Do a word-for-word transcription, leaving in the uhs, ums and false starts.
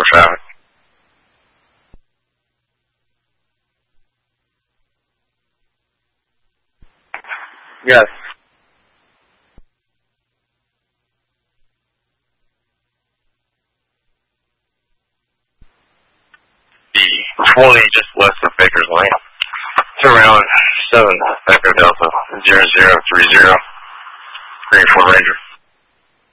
traffic. Yes. The twenty just west of Baker's Lane. It's around seven Echo Delta zero zero three zero. Green Ford Ranger.